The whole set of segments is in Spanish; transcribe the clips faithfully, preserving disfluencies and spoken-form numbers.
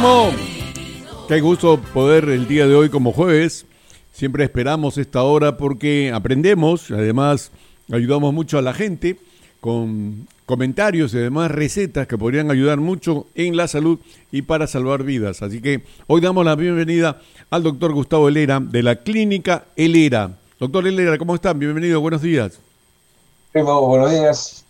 Chemo, qué gusto poder el día de hoy como jueves. Siempre esperamos esta hora porque aprendemos, además ayudamos mucho a la gente con comentarios y además recetas que podrían ayudar mucho en la salud y para salvar vidas. Así que hoy damos la bienvenida al doctor Gustavo Helera de la Clínica Helera. Doctor Helera, ¿cómo están? Bienvenido, buenos días. Primo, buenos días.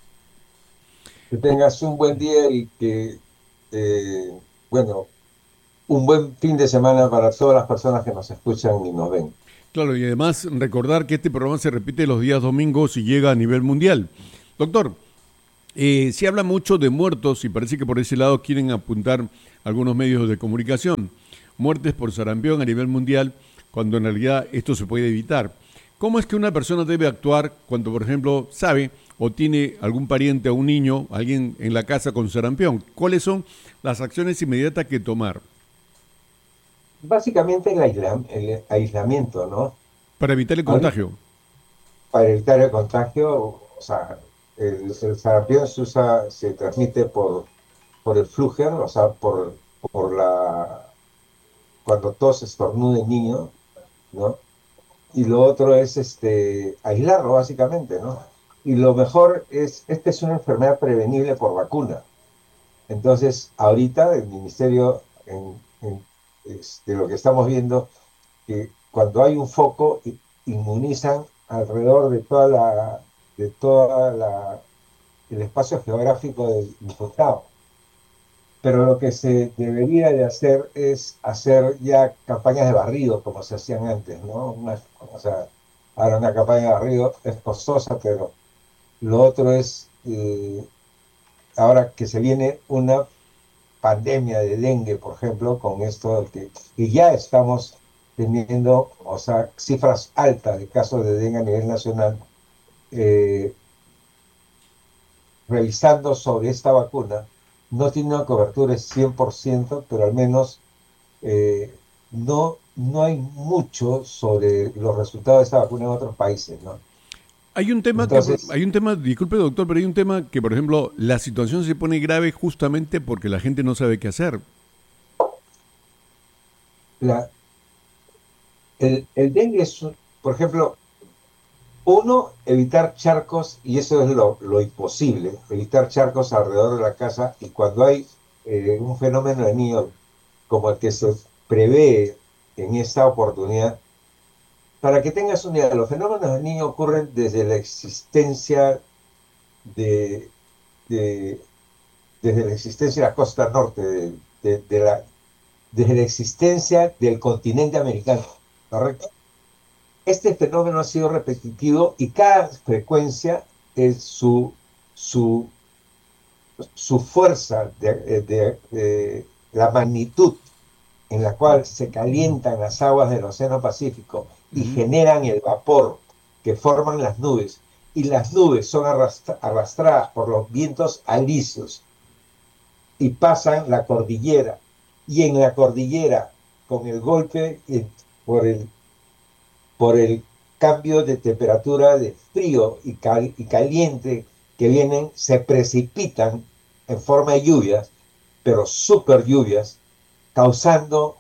Que tengas un buen día y que, eh, bueno, un buen fin de semana para todas las personas que nos escuchan y nos ven. Claro, y además recordar que este programa se repite los días domingos y llega a nivel mundial. Doctor, eh, se habla mucho de muertos y parece que por ese lado quieren apuntar algunos medios de comunicación. Muertes por sarampión a nivel mundial, cuando en realidad esto se puede evitar. ¿Cómo es que una persona debe actuar cuando, por ejemplo, sabe o tiene algún pariente o un niño, alguien en la casa con sarampión? ¿Cuáles son las acciones inmediatas que tomar Básicamente el, aisla- el aislamiento, ¿no? para evitar el Ahorita, contagio? para evitar el contagio, o sea, el, el sarampión se usa, se transmite por, por el flúger, o sea, por, por la, cuando tos, estornuda el niño, ¿no? Y lo otro es este, aislarlo, básicamente, ¿no? Y lo mejor es, esta es una enfermedad prevenible por vacuna. Entonces, ahorita el ministerio, en, en, este, lo que estamos viendo, que cuando hay un foco, i- inmunizan alrededor de toda la, de toda la, el espacio geográfico del infectado. Pero lo que se debería de hacer es hacer ya campañas de barrido, como se hacían antes, ¿no? Una- o sea, ahora una campaña de barrido es costosa, pero lo otro es, eh, ahora que se viene una pandemia de dengue, por ejemplo, con esto que, que ya estamos teniendo, o sea, cifras altas de casos de dengue a nivel nacional, eh, revisando sobre esta vacuna, no tiene una cobertura de cien por ciento, pero al menos eh, no, no hay mucho sobre los resultados de esta vacuna en otros países, ¿no? Hay un tema que, Entonces, hay un tema, disculpe doctor, pero hay un tema que, por ejemplo, la situación se pone grave justamente porque la gente no sabe qué hacer. la, el, el dengue es, un- por ejemplo, uno, evitar charcos, y eso es lo, lo imposible, evitar charcos alrededor de la casa, y cuando hay eh, un fenómeno de niño como el que se prevé en esta oportunidad, para que tengas una idea, los fenómenos de niño ocurren desde la existencia de, de- desde la existencia de la costa norte, de, de- de la, desde la existencia del continente americano, ¿correcto? Este fenómeno ha sido repetitivo y cada frecuencia es su, su, su fuerza, de, de, de, la magnitud en la cual se calientan las aguas del Océano Pacífico y Ujú. generan el vapor que forman las nubes, y las nubes son arrastra arrastradas por los vientos alisios y pasan la cordillera, y en la cordillera, con el golpe eh, por el por el cambio de temperatura de frío y, cal y caliente que vienen, se precipitan en forma de lluvias, pero super lluvias, causando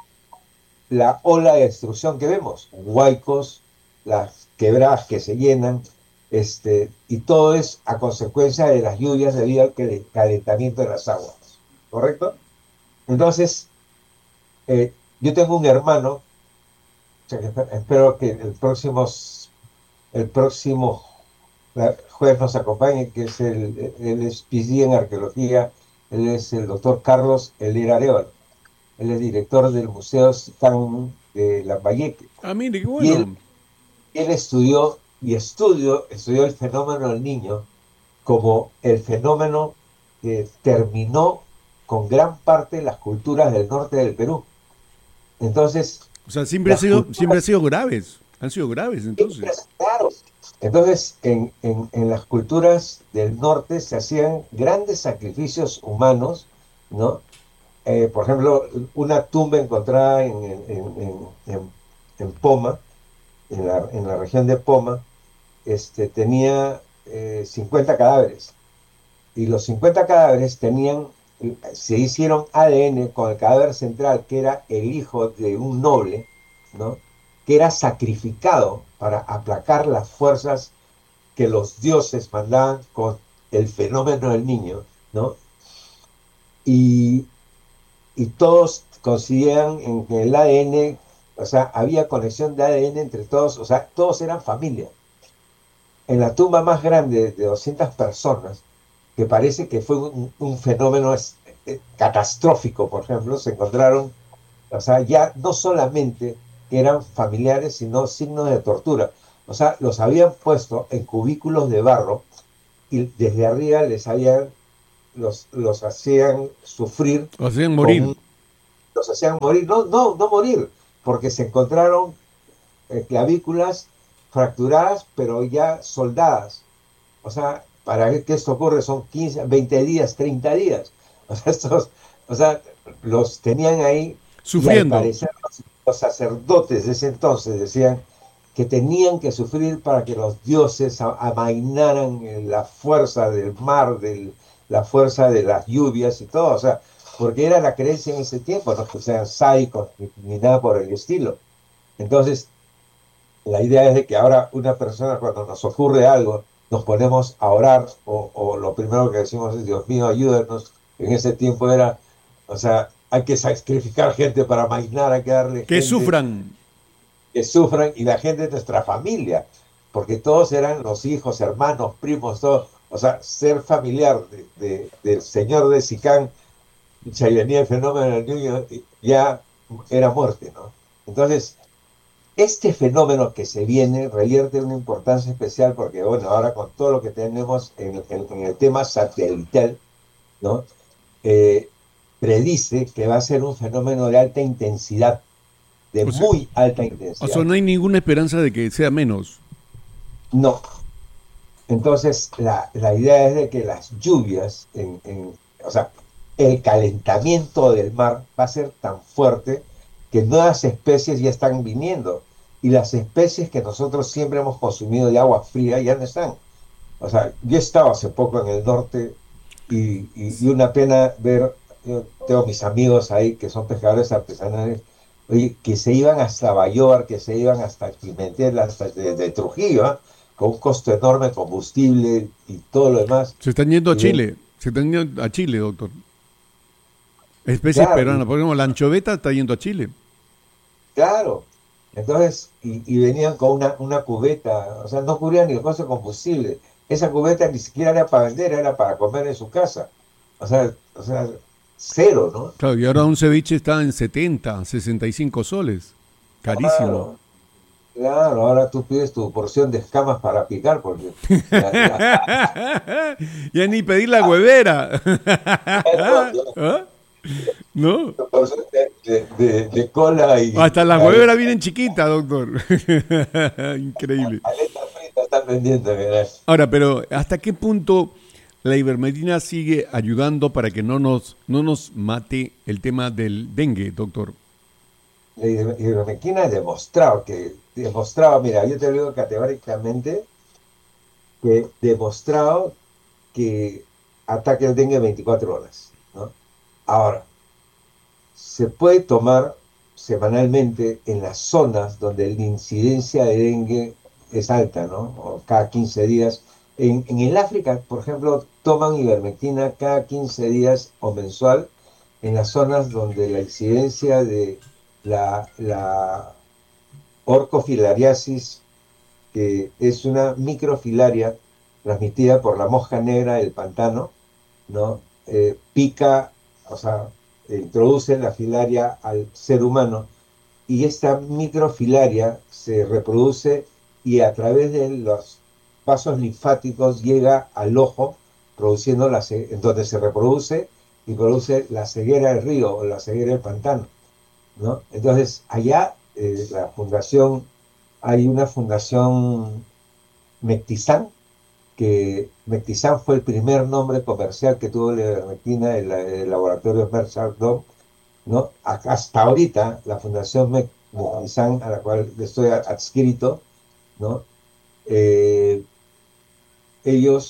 la ola de destrucción que vemos, huaicos, las quebradas que se llenan, este, y todo es a consecuencia de las lluvias debido al calentamiento de las aguas, ¿correcto? Entonces, eh, yo tengo un hermano, o sea, que espero que el próximo el próximo jueves nos acompañe, que es el, él es P H D en arqueología, él es el doctor Carlos Helera Arevalo, él es director del Museo Stan de Lambayeque, Ah, mire, qué y él, bueno. él estudió y estudió, estudió el fenómeno del niño como el fenómeno que terminó con gran parte de las culturas del norte del Perú. Entonces, O sea, siempre ha las sido, siempre ha culturas. sido graves. Han sido graves, entonces. Claro. Entonces, en, en- en las culturas del norte se hacían grandes sacrificios humanos, ¿no? Eh, por ejemplo, una tumba encontrada en, en- en- en- en- en Poma, en la, en la región de Poma, este, tenía eh, cincuenta cadáveres. Y los cincuenta cadáveres tenían se hicieron A D N con el cadáver central, que era el hijo de un noble, ¿no? Que era sacrificado para aplacar las fuerzas que los dioses mandaban con el fenómeno del niño, ¿no? Y, y todos coincidían en que el A D N, o sea, había conexión de A D N entre todos, o sea, todos eran familia. En la tumba más grande de doscientas personas, que parece que fue un, un fenómeno es, eh, catastrófico, por ejemplo, se encontraron, o sea, ya no solamente que eran familiares, sino signos de tortura. O sea, los habían puesto en cubículos de barro y desde arriba les habían, los, los hacían sufrir, O hacían morir. con, los hacían morir, no, no, no morir, porque se encontraron eh, clavículas fracturadas, pero ya soldadas. O sea, para que esto ocurre son quince, veinte días, treinta días. O sea, estos, o sea, los tenían ahí y al Sufriendo. parecer los, los sacerdotes de ese entonces decían que tenían que sufrir para que los dioses a- amainaran eh, la fuerza del mar, del, la fuerza de las lluvias y todo. O sea, porque era la creencia en ese tiempo, no que sean sádicos ni, ni nada por el estilo. Entonces, la idea es de que ahora una persona cuando nos ocurre algo, nos ponemos a orar o, o lo primero que decimos es, Dios mío, ayúdanos. En ese tiempo era, o sea, hay que sacrificar gente para mainar, hay que darle Que gente sufran. que sufran y la gente de nuestra familia, porque todos eran los hijos, hermanos, primos, todos. O sea, ser familiar de, de, del señor de Sicán, y venía el fenómeno del niño, ya era muerte, ¿no? Entonces, este fenómeno que se viene revierte una importancia especial porque, bueno, ahora con todo lo que tenemos en, en, en el tema satelital, ¿no? Eh, predice que va a ser un fenómeno de alta intensidad, de O sea, muy alta o sea, intensidad. no hay ninguna esperanza de que sea menos. No. Entonces, la, la idea es de que las lluvias, en, en, o sea, el calentamiento del mar va a ser tan fuerte que nuevas especies ya están viniendo. Y las especies que nosotros siempre hemos consumido de agua fría ya no están. O sea, yo he estado hace poco en el norte y, y, y una pena ver, yo tengo mis amigos ahí que son pescadores artesanales, oye, que se iban hasta Bayobar, que se iban hasta Pimentel, hasta de, de Trujillo, ¿eh? Con un costo enorme de combustible y todo lo demás. Se están yendo a Y ven, Chile. Se están yendo a Chile, doctor. Especies claro, y, peruanas. Por ejemplo, la anchoveta está yendo a Chile. claro. Entonces, y, y venían con una, una cubeta, o sea, no cubrían ni el costo de combustible. Esa cubeta ni siquiera era para vender, era para comer en su casa. O sea, o sea, cero, ¿no? Claro, y ahora un ceviche está en setenta, sesenta y cinco soles. Carísimo. Claro, claro, ahora tú pides tu porción de escamas para picar, porque la, la, Ya ni pedir la huevera. no, no, ¿Ah? ¿No? tu porción de, de- de- de cola y Hasta las ale- hueveras vienen chiquitas, doctor. Increíble. aleta frita están vendiendo, mira. Ahora, pero ¿hasta qué punto la ivermectina sigue ayudando para que no nos, no nos mate el tema del dengue, doctor? La hidro- hidromequina ha demostrado que, demostrado, mira, yo te lo digo categóricamente, que demostrado que ataque el dengue veinticuatro horas, ¿no? Ahora, se puede tomar semanalmente en las zonas donde la incidencia de dengue es alta, ¿no? O cada quince días. En, en el África, por ejemplo, toman ivermectina cada quince días o mensual en las zonas donde la incidencia de la, la orcofilariasis, que es una microfilaria transmitida por la mosca negra del pantano, ¿no? Eh, pica, o sea, eh, introduce la filaria al ser humano y esta microfilaria se reproduce y a través de los vasos linfáticos llega al ojo, produciendo la, en donde se reproduce y produce la ceguera del río o la ceguera del pantano, ¿no? Entonces, allá eh, la fundación, hay una fundación Mectizán, que Mectizán fue el primer nombre comercial que tuvo la ivermectina en el laboratorio Merck Sharp, ¿no? Hasta ahorita, la Fundación Mectizán, a la cual estoy adscrito, ¿no? Eh, ellos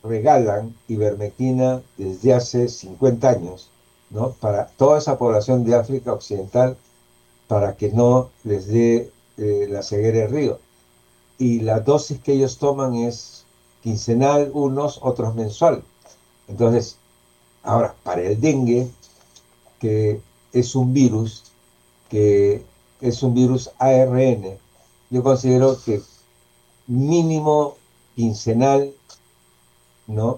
regalan ivermectina desde hace cincuenta años, ¿no? Para toda esa población de África Occidental, para que no les dé eh, la ceguera del río. Y la dosis que ellos toman es quincenal, unos, otros mensual. Entonces, ahora, para el dengue, que es un virus, que es un virus A R N, yo considero que mínimo quincenal, ¿no?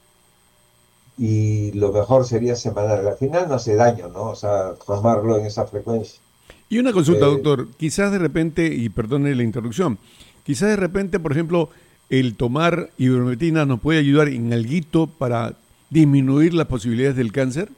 Y lo mejor sería semanal. Al final no hace daño, ¿no? O sea, tomarlo en esa frecuencia. Y una consulta, Eh, doctor, quizás de repente, y perdone la interrupción, quizás de repente, por ejemplo, el tomar ivermectina nos puede ayudar en alguito para disminuir las posibilidades del cáncer.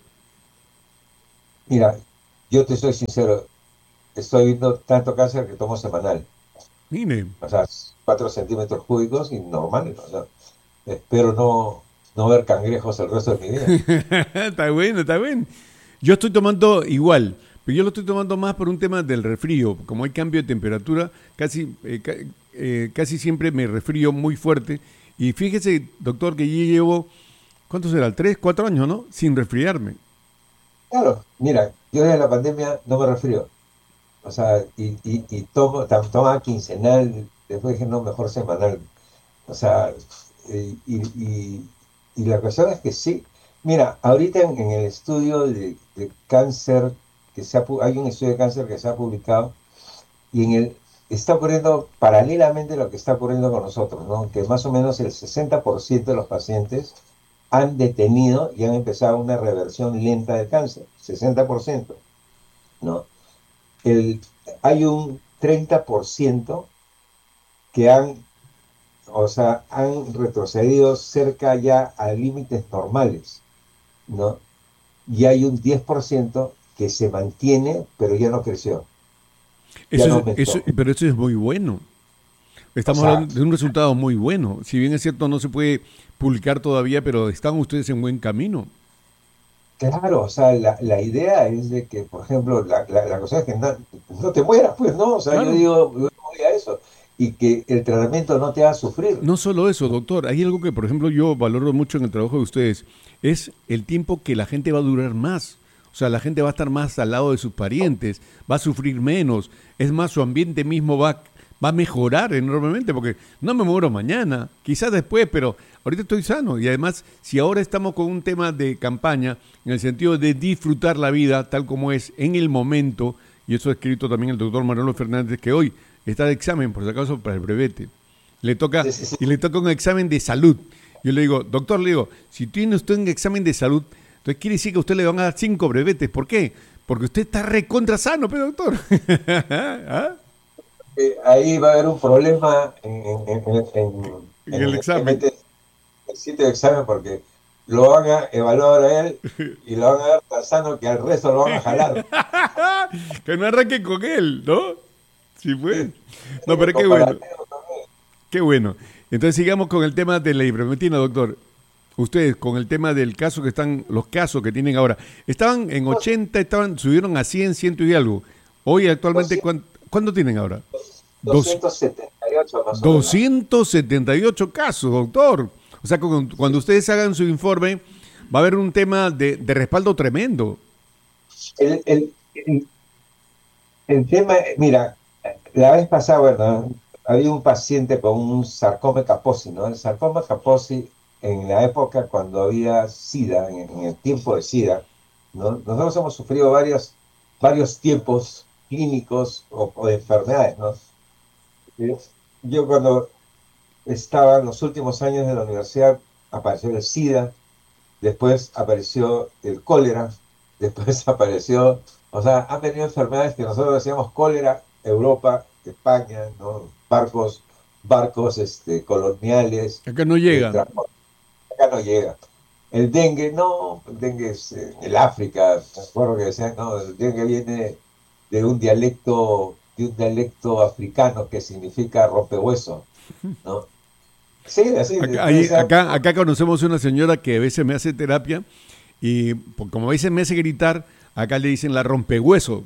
Mira, yo te soy sincero, estoy viendo tanto cáncer que tomo semanal. Mire, O sea, cuatro centímetros cúbicos y normal. O sea, espero no, no ver cangrejos el resto de mi vida. está bueno, está bien. Yo estoy tomando igual, pero yo lo estoy tomando más por un tema del resfrío. Como hay cambio de temperatura, casi, eh, ca- eh, casi siempre me resfrío muy fuerte. Y fíjese, doctor, que yo llevo, ¿cuánto será? Tres, cuatro años, ¿no? Sin resfriarme. Claro, mira, yo desde la pandemia no me resfrío. O sea, y, y, y tomo, tam- tomaba quincenal, después dije, no, mejor semanal. O sea, y, y, y- y la cuestión es que sí. Mira, ahorita en, en el estudio de, de cáncer, que se ha, pu- hay un estudio de cáncer que se ha publicado, y en el está ocurriendo paralelamente lo que está ocurriendo con nosotros, ¿no? Que más o menos el sesenta por ciento de los pacientes han detenido y han empezado una reversión lenta del cáncer, sesenta por ciento, ¿no? El, hay un treinta por ciento que han, o sea, han retrocedido cerca ya a límites normales, ¿no? Y hay un diez por ciento que se mantiene, pero ya no creció, ya Eso no es, eso, aumentó. pero eso es muy bueno. O Estamos sea, hablando de un resultado muy bueno. Si bien es cierto, no se puede publicar todavía, pero están ustedes en buen camino. claro, o sea, la, la idea es de que, por ejemplo, la, la, la cosa es que no, no te mueras, pues, ¿no? O sea, yo Claro. digo, yo voy a eso, y que el tratamiento no te haga sufrir. No solo eso, doctor. Hay algo que, por ejemplo, yo valoro mucho en el trabajo de ustedes. Es el tiempo que la gente va a durar más. O sea, la gente va a estar más al lado de sus parientes, va a sufrir menos. Es más, su ambiente mismo va, va a mejorar enormemente porque no me muero mañana, quizás después, pero ahorita estoy sano. Y además, si ahora estamos con un tema de campaña, en el sentido de disfrutar la vida tal como es en el momento, y eso ha escrito también el doctor Manolo Fernández, que hoy está de examen, por si acaso, para el brevete. Le toca, Sí, sí, sí. y le toca un examen de salud. Yo le digo, doctor, le digo, si tiene usted un examen de salud, entonces quiere decir que a usted le van a dar cinco brevetes. ¿Por qué? Porque usted está recontra sano, pero doctor. ¿Ah? Eh, ahí va a haber un problema en, en, en, en, En el en el examen. M T, el sitio de examen, porque lo van a evaluar a él y lo van a ver tan sano que al resto lo van a jalar. Que no arranque con él, ¿no? Sí, pues. Sí, No, el pero qué bueno, comparativo también. qué bueno. Entonces sigamos con el tema de la ivermectina, doctor. Ustedes, con el tema del caso que están, los casos que tienen ahora, estaban en ochenta, estaban, subieron a cien, ciento y algo. Hoy actualmente, ¿cuán- ¿cuánto tienen ahora? Dos, doscientos setenta y ocho más o menos. doscientos setenta y ocho casos, doctor. O sea, con- cuando ustedes hagan su informe, va a haber un tema de, de respaldo tremendo. El, el, el, el tema, mira, la vez pasada, bueno, había un paciente con un sarcoma Kaposi, ¿no? El sarcoma Kaposi, en la época cuando había SIDA, en, en el tiempo de SIDA, ¿no? Nosotros hemos sufrido varios, varios tiempos clínicos o, o de enfermedades, ¿no? Eh, Yo cuando estaba en los últimos años de la universidad, apareció el SIDA, después apareció el cólera, después apareció, o sea, han venido enfermedades que nosotros decíamos cólera, Europa, España, ¿no? Barcos, barcos este, coloniales, Acá no eh, llegan. transporte, acá no llega. El dengue, no, el dengue es eh, el África, me acuerdo que decían, no, el dengue viene de un dialecto, de un dialecto africano que significa rompehueso, ¿no? Sí, así, Acá, entonces ahí- decían, acá, acá conocemos una señora que a veces me hace terapia y por- como a veces me hace gritar, acá le dicen la rompehueso.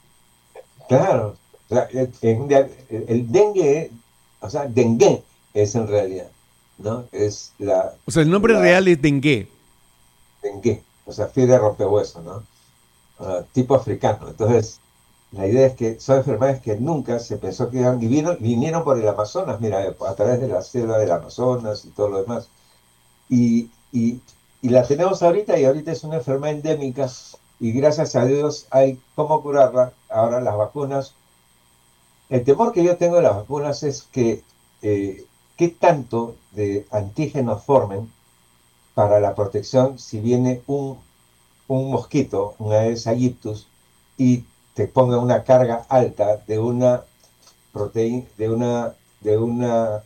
claro, o sea, el, el- el dengue, o sea, dengue es en realidad. ¿no? Es la, O sea, el nombre la real es dengue. dengue, o sea, fiebre rompehueso, ¿no? Ah, tipo africano. Entonces, la idea es que son enfermedades que nunca se pensó que iban, y vino- vinieron por el Amazonas, mira, a través de la selva del Amazonas y todo lo demás. Y, y, y la tenemos ahorita y ahorita es una enfermedad endémica y gracias a Dios hay cómo curarla. Ahora las vacunas, el temor que yo tengo de las vacunas es que eh, qué tanto de antígenos formen para la protección si viene un, un mosquito, un Aedes aegyptus, y te ponga una carga alta de una proteína, de una, de una,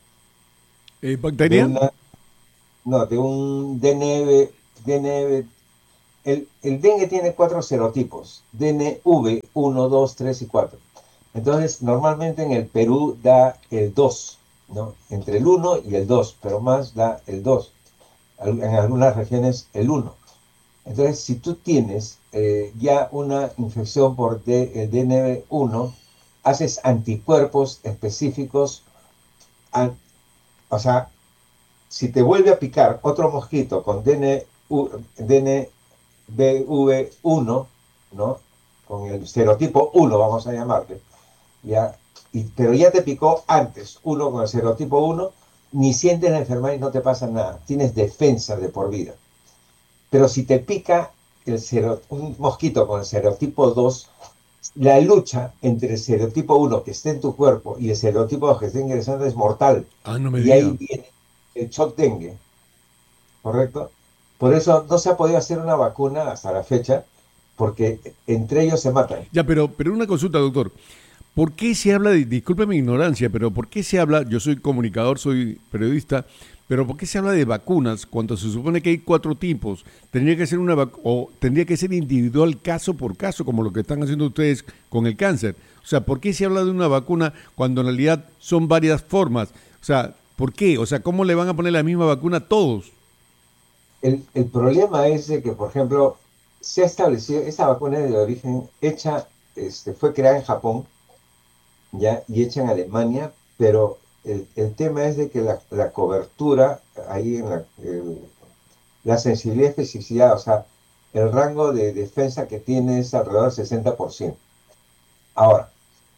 Eh, de ¿Bacteria? una, no, de un D N V, D N V. El, el dengue tiene cuatro serotipos, D N V uno, dos, tres y cuatro. Entonces, normalmente en el Perú da el dos, ¿no? Entre el uno y el dos, pero más da el dos. En algunas regiones el uno. Entonces, si tú tienes eh, ya una infección por D- el D N V uno, haces anticuerpos específicos, a- o sea, si te vuelve a picar otro mosquito con D N U, D N B V uno, ¿no? Con el serotipo uno, vamos a llamarle, ¿ya? Y, pero ya te picó antes, uno con el serotipo uno, ni sientes la enfermedad y no te pasa nada. Tienes defensa de por vida. Pero si te pica el sero- un mosquito con el serotipo dos, la lucha entre el serotipo uno que esté en tu cuerpo y el serotipo dos que esté ingresando es mortal. Ah, no me Y ahí diga. viene el shock dengue, ¿correcto? Por eso no se ha podido hacer una vacuna hasta la fecha, porque entre ellos se matan. Ya, pero, pero una consulta, doctor. ¿Por qué se habla de, disculpe mi ignorancia, pero por qué se habla, yo soy comunicador, soy periodista, pero por qué se habla de vacunas cuando se supone que hay cuatro tipos? Tendría que ser una vac- o tendría que ser individual caso por caso, como lo que están haciendo ustedes con el cáncer. O sea, ¿por qué se habla de una vacuna cuando en realidad son varias formas? O sea, ¿por qué? O sea, ¿cómo le van a poner la misma vacuna a todos? El, el problema es de que, por ejemplo, se ha establecido, esta vacuna de origen hecha, este, fue creada en Japón, ya, y hecha en Alemania, pero el, el tema es de que la, la cobertura, ahí en la, el- la sensibilidad y especificidad, o sea, el rango de defensa que tiene es alrededor del sesenta por ciento. Ahora,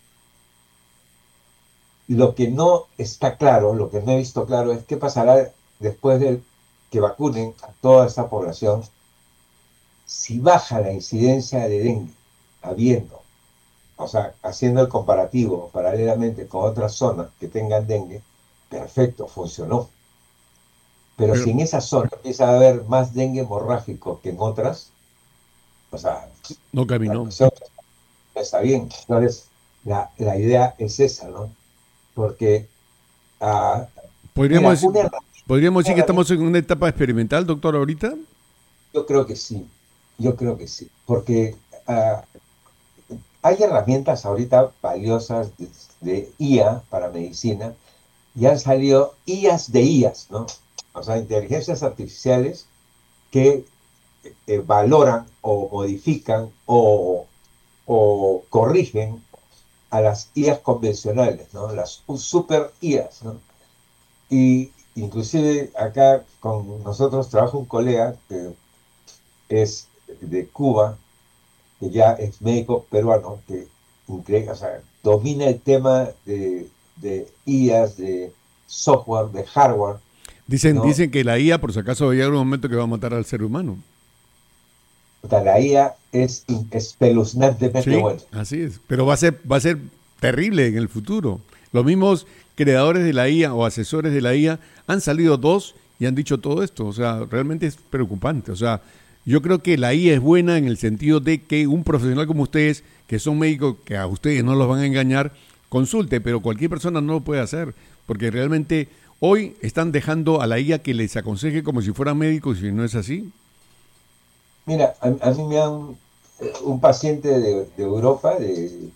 lo que no está claro, lo que no he visto claro es qué pasará después de que vacunen a toda esta población si baja la incidencia de dengue, habiendo, o sea, haciendo el comparativo paralelamente con otras zonas que tengan dengue, perfecto, funcionó. Pero Pero si en esa zona empieza a haber más dengue hemorrágico que en otras, o sea, no la caminó. cuestión no está bien. Entonces, la, la idea es esa, ¿no? Porque, ah, ¿Podríamos mira, decir, una herramienta, podríamos una decir que herramienta, estamos en una etapa experimental, doctor, ahorita? yo creo que sí, yo creo que sí, porque ah, hay herramientas ahorita valiosas de, de I A para medicina y han salido I As de I As, ¿no? O sea, inteligencias artificiales que eh, valoran o modifican o, o corrigen a las I As convencionales, ¿no? Las super I As, ¿no? Y inclusive acá con nosotros trabaja un colega que es de Cuba, que ya es médico peruano, que incre- o sea, domina el tema de, de I As, de software, de hardware, Dicen, ¿no? dicen que la I A, por si acaso, va a llegar un momento que va a matar al ser humano. O sea, la I A es in- espeluznantemente Sí, buena. así es. Pero va a ser, va a ser terrible en el futuro. Los mismos creadores de la I A o asesores de la I A han salido dos y han dicho todo esto. O sea, realmente es preocupante. O sea, yo creo que la I A es buena en el sentido de que un profesional como ustedes, que son médicos, que a ustedes no los van a engañar, consulte, pero cualquier persona no lo puede hacer. Porque realmente hoy están dejando a la I A que les aconseje como si fueran médicos y no es así. Mira, a, a mí me han, eh, un paciente de, de Europa, de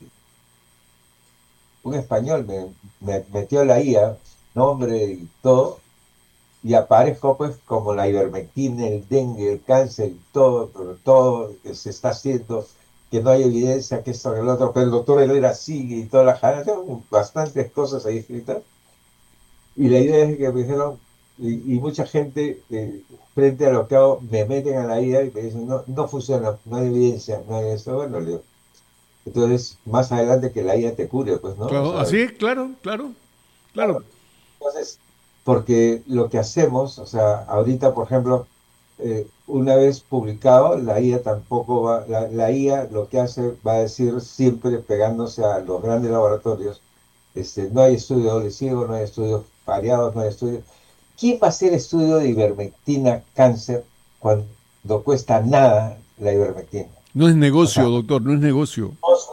un español, me, me metió la I A, nombre y todo, y aparezco pues como la ivermectina, el dengue, el cáncer y todo, pero todo que se está haciendo, que no hay evidencia que esto que el otro, pero el doctor Herrera sigue y toda la jala, tengo bastantes cosas ahí escritas, y la idea es que me dijeron, y, y mucha gente, eh, frente a lo que hago, me meten a la I A y me dicen, no, no funciona, no hay evidencia, no hay esto. Bueno, le digo, entonces, más adelante que la I A te cure, pues, ¿no? O Claro, sea, así es, claro, claro, claro. entonces, porque lo que hacemos, o sea, ahorita, por ejemplo, eh, una vez publicado, la I A tampoco va, la, la I A lo que hace va a decir siempre pegándose a los grandes laboratorios, este, no hay estudio de doble ciego, no hay estudios variados, no hay estudios. ¿Quién va a hacer estudio de ivermectina cáncer cuando cuesta nada la ivermectina? No es O negocio, sea, doctor, no es negocio.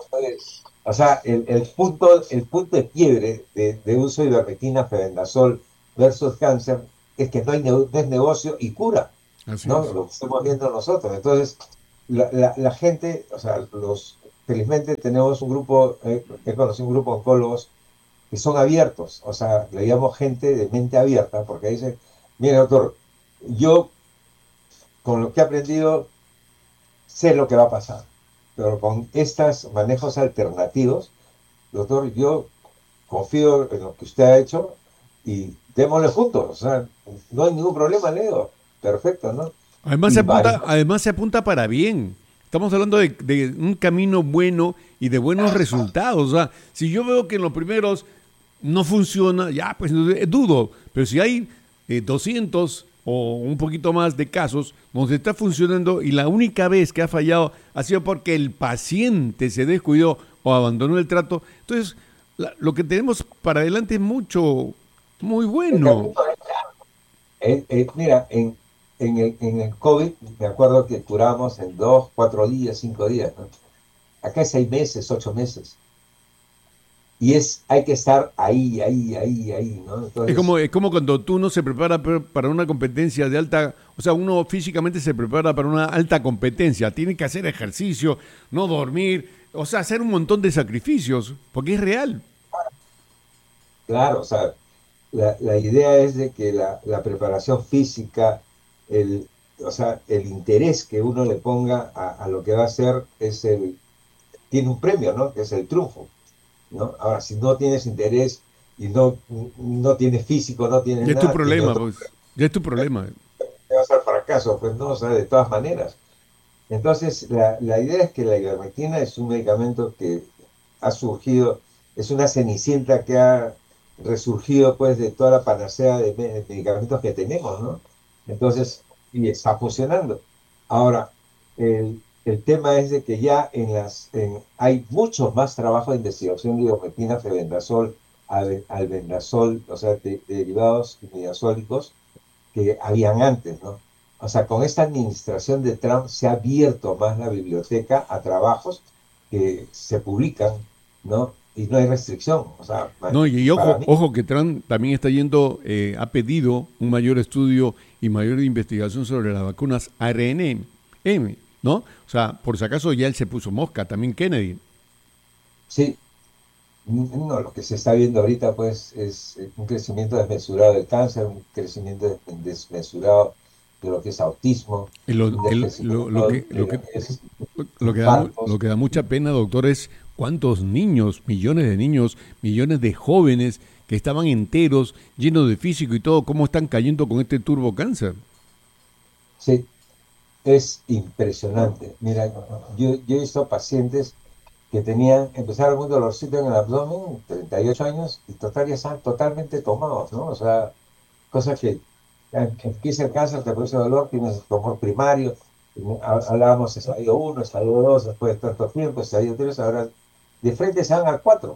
o sea, el, el punto, el punto de quiebre de, de uso de ivermectina, febendazol versus cáncer es que no, hay, no es negocio y cura, Así ¿no? es. Lo que estamos viendo nosotros. Entonces, la, la, la gente, o sea, los, felizmente tenemos un grupo, eh, he conocido un grupo de oncólogos que son abiertos, o sea, le llamo gente de mente abierta, porque dice, mire, doctor, yo con lo que he aprendido sé lo que va a pasar, pero con estos manejos alternativos, doctor, yo confío en lo que usted ha hecho y démosle juntos. O sea, no hay ningún problema, Leo. Perfecto, ¿no? Además se Y apunta, varios. además se apunta para bien. Estamos hablando de, de un camino bueno y de buenos resultados. O sea, si yo veo que en los primeros no funciona, ya, pues eh, dudo. Pero si hay eh, doscientos o un poquito más de casos donde está funcionando y la única vez que ha fallado ha sido porque el paciente se descuidó o abandonó el trato, entonces la- lo que tenemos para adelante es mucho, muy El bueno. camino, eh, eh, mira, en, en, el, en el COVID, me acuerdo que curamos en dos, cuatro días, cinco días, ¿no? Acá es seis meses, ocho meses. Y es, hay que estar ahí, ahí, ahí, ahí, ¿no? Es como, Entonces, es como cuando tú no se prepara per- para una competencia de alta, o sea, uno físicamente se prepara para una alta competencia, tiene que hacer ejercicio, no dormir, o sea, hacer un montón de sacrificios, porque es real. claro, o sea, la, la idea es de que la, la preparación física, el, o sea, el interés que uno le ponga a, a lo que va a hacer es el, tiene un premio, ¿no? Que es el triunfo, ¿no? Ahora, si no tienes interés y no, no tienes físico, no tienes Ya es tu nada, tiene problema, otro, pues, ya es tu problema. te vas al fracaso, pues no, o sea, de todas maneras. Entonces, la, la idea es que la ivermectina es un medicamento que ha surgido, es una cenicienta que ha resurgido pues de toda la panacea de, me- de medicamentos que tenemos, ¿no? Entonces, y está funcionando. Ahora, el, el tema es de que ya en las, en- hay mucho más trabajo de investigación de ivermectina, febendazol, albe- albendazol, o sea, de- de derivados imidazólicos que habían antes, ¿no? O sea, con esta administración de Trump se ha abierto más la biblioteca a trabajos que se publican, ¿no? Y no hay restricción. O sea, No, y, y para ojo, mí, ojo que Trump también está yendo, eh, ha pedido un mayor estudio y mayor investigación sobre las vacunas A R N M, ¿no? O sea, por si acaso ya él se puso mosca, también Kennedy. sí, no, lo que se está viendo ahorita, pues, es eh, un crecimiento desmesurado del cáncer, un crecimiento des- desmesurado de lo que es autismo, Y lo, un el- lo, lo descrecimiento que, de lo, lo que, que es lo, que da, mu- lo infartos. que da mucha pena, doctor, es cuántos niños, millones de niños, millones de jóvenes que estaban enteros, llenos de físico y todo, cómo están cayendo con este turbo cáncer. Sí, es impresionante. Mira, yo, yo he visto pacientes que tenían, empezaron un dolorcito en el abdomen, treinta y ocho años, y total ya están totalmente tomados, ¿no? O sea, cosas que em- empieza el cáncer, te produce dolor, tienes tumor primario, ha- hablábamos de estadio uno, estadio dos, después de tanto tiempo, estadio tres, ahora de frente se van al cuatro,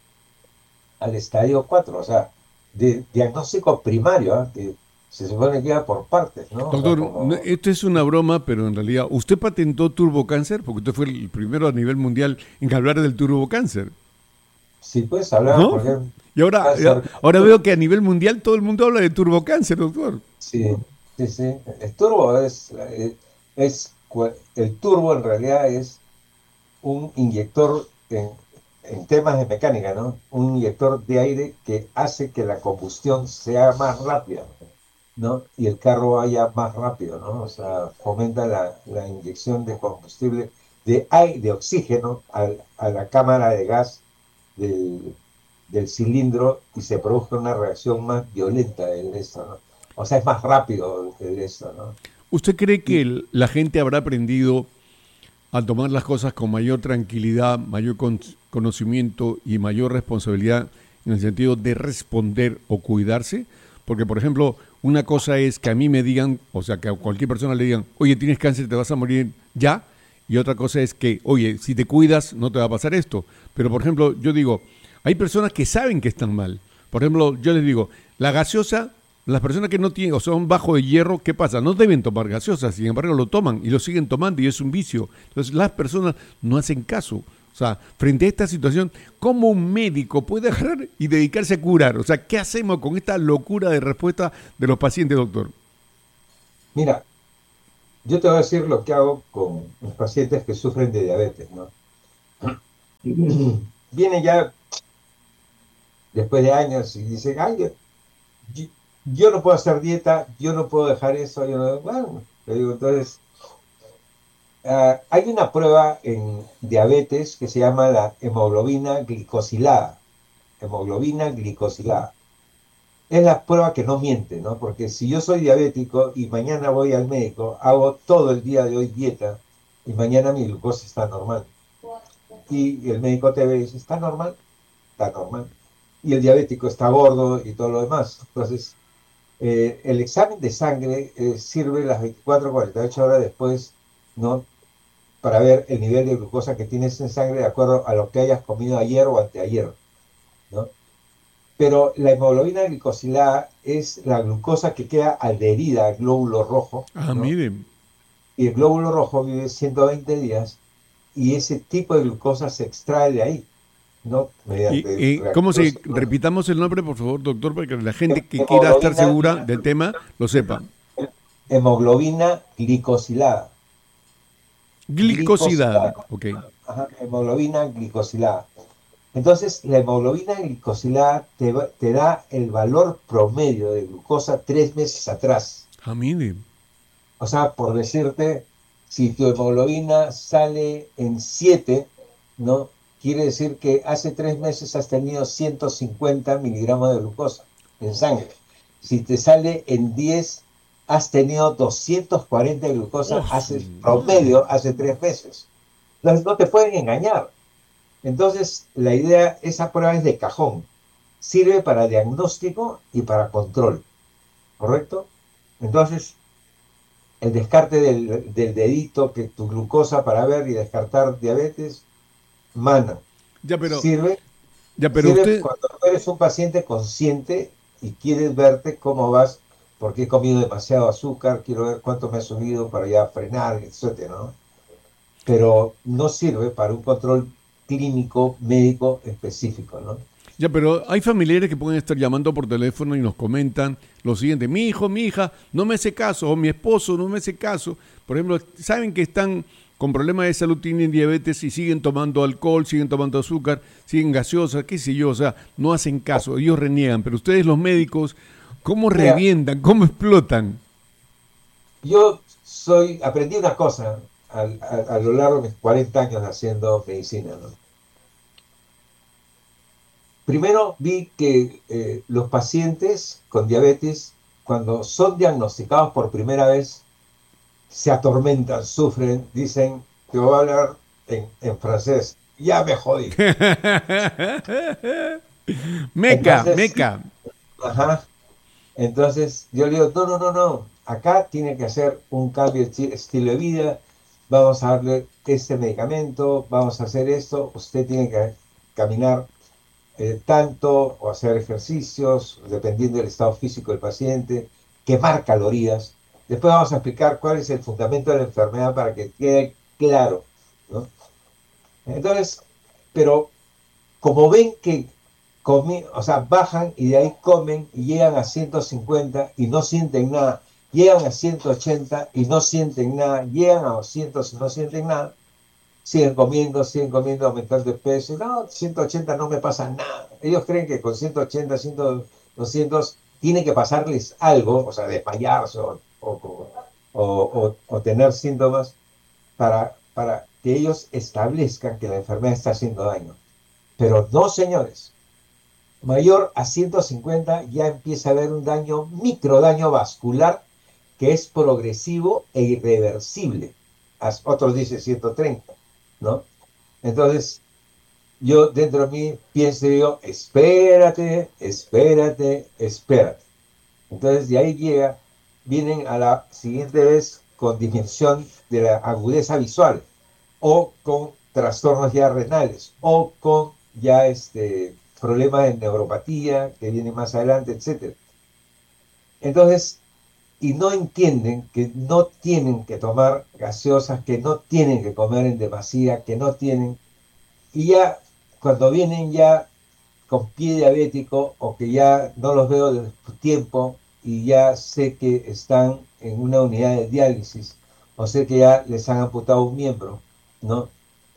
al estadio cuatro, o sea, de diagnóstico primario, ¿ah? Que se supone que iba por partes, ¿no? O sea, Doctor, no- como, esto es una broma, pero en realidad, ¿usted patentó turbo cáncer? Porque usted fue el primero a nivel mundial en hablar del turbo cáncer, si puedes hablar, ¿no? porque es Y ahora, cáncer. ahora veo que a nivel mundial todo el mundo habla de turbo cáncer, doctor. Sí, sí, sí. El turbo es, eh, es, cua- el turbo en realidad es un inyector en, en temas de mecánica, ¿no? Un inyector de aire que hace que la combustión sea más rápida, ¿no? Y el carro vaya más rápido, ¿no? O sea, fomenta la, la inyección de combustible, de aire, de oxígeno al- a la cámara de gas del, del cilindro y se produce una reacción más violenta de esto, ¿no? O sea, es más rápido que eso, ¿no? ¿Usted cree que Y el- la gente habrá aprendido a tomar las cosas con mayor tranquilidad, mayor con- conocimiento y mayor responsabilidad en el sentido de responder o cuidarse? Porque, por ejemplo, una cosa es que a mí me digan, o sea, que a cualquier persona le digan, oye, tienes cáncer, te vas a morir ya. Y otra cosa es que, oye, si te cuidas, no te va a pasar esto. Pero, por ejemplo, yo digo, hay personas que saben que están mal. Por ejemplo, yo les digo, la gaseosa, las personas que no tienen o son bajo de hierro, ¿qué pasa? No deben tomar gaseosa, sin embargo lo toman y lo siguen tomando y es un vicio. Entonces las personas no hacen caso. O sea, frente a esta situación, ¿cómo un médico puede agarrar y dedicarse a curar? O sea, ¿qué hacemos con esta locura de respuesta de los pacientes, doctor? mira, yo te voy a decir lo que hago con los pacientes que sufren de diabetes, ¿no? Vienen ya después de años y dicen, ay, yo, yo- yo no puedo hacer dieta, yo no puedo dejar eso, yo no, bueno, le digo, entonces, ah, hay una prueba en diabetes que se llama la hemoglobina glicosilada, hemoglobina glicosilada. Es la prueba que no miente, ¿no? Porque si yo soy diabético y mañana voy al médico, hago todo el día de hoy dieta y mañana mi glucosa está normal. Y el médico te ve y dice, ¿está normal? Está normal. Y el diabético está gordo y todo lo demás. Entonces, eh, el examen de sangre eh, sirve las veinticuatro a cuarenta y ocho horas después, ¿no? Para ver el nivel de glucosa que tienes en sangre de acuerdo a lo que hayas comido ayer o anteayer, ¿no? Pero la hemoglobina glicosilada es la glucosa que queda adherida al glóbulo rojo, Ah, ¿no? miren. Y el glóbulo rojo vive ciento veinte días y ese tipo de glucosa se extrae de ahí, ¿no? ¿Y, Mediante y cómo reactivos. se, repitamos el nombre, por favor, doctor, para que la gente que quiera estar Hemoglobina, segura del tema lo sepa? hemoglobina glicosilada. Glicosidad, Glicosilada. ok. Ajá, hemoglobina glicosilada. Entonces, la hemoglobina glicosilada te, va- te da el valor promedio de glucosa tres meses atrás. Ah, miren. O sea, por decirte, si tu hemoglobina sale en siete, ¿no? Quiere decir que hace tres meses has tenido ciento cincuenta miligramos de glucosa en sangre. Si te sale en diez, has tenido doscientos cuarenta de glucosa Oh, su hace madre. promedio hace tres meses. Entonces no te pueden engañar. Entonces, la idea, esa prueba es de cajón. Sirve para diagnóstico y para control, ¿correcto? Entonces, el descarte del, del dedito, que tu glucosa para ver y descartar diabetes, mano. Ya, pero, Sirve, ya, pero sirve usted, cuando tú eres un paciente consciente y quieres verte cómo vas, porque he comido demasiado azúcar, quiero ver cuánto me ha subido para ya frenar, etcétera, ¿no? Pero no sirve para un control clínico médico específico, ¿no? ya, pero hay familiares que pueden estar llamando por teléfono y nos comentan lo siguiente: mi hijo, mi hija, no me hace caso, o mi esposo no me hace caso. Por ejemplo, saben que están con problemas de salud, tienen diabetes y siguen tomando alcohol, siguen tomando azúcar, siguen gaseosa, qué sé yo, o sea, no hacen caso, ellos reniegan. Pero ustedes, los médicos, ¿cómo Mira, revientan? ¿Cómo explotan? yo soy, aprendí una cosa a, a, a lo largo de mis cuarenta años haciendo medicina, ¿no? Primero vi que eh, los pacientes con diabetes, cuando son diagnosticados por primera vez, se atormentan, sufren, dicen, te voy a hablar en, en francés, ya me jodí. Meca, Entonces, meca. ajá, entonces yo le digo, no, no, no, no, acá tiene que hacer un cambio de esti- estilo de vida, vamos a darle este medicamento, vamos a hacer esto, usted tiene que caminar eh, tanto o hacer ejercicios, dependiendo del estado físico del paciente, quemar calorías. Después vamos a explicar cuál es el fundamento de la enfermedad para que quede claro, ¿no? Entonces, pero como ven que comi, o sea, bajan y de ahí comen y llegan a ciento cincuenta y no sienten nada, llegan a ciento ochenta y no sienten nada, llegan a doscientos y no sienten nada, siguen comiendo, siguen comiendo, aumentando de peso. No, ciento ochenta no me pasa nada. Ellos creen que con ciento ochenta, cien, doscientos, tiene que pasarles algo, o sea, desmayarse o, o, o, o, o tener síntomas para, para que ellos establezcan que la enfermedad está haciendo daño. Pero no, señores. mayor a ciento cincuenta ya empieza a haber un daño, micro daño vascular que es progresivo e irreversible. Otros dicen ciento treinta, ¿no? Entonces, yo dentro de mí pienso yo, espérate, espérate, espérate. Entonces, de ahí llega, vienen a la siguiente vez con disminución de la agudeza visual, o con trastornos ya renales, o con ya este, problemas de neuropatía que viene más adelante, etcétera. Entonces, y no entienden que no tienen que tomar gaseosas, que no tienen que comer en demasía, que no tienen, y ya cuando vienen ya con pie diabético o que ya no los veo de tiempo y ya sé que están en una unidad de diálisis o sé que ya les han amputado un miembro, ¿no?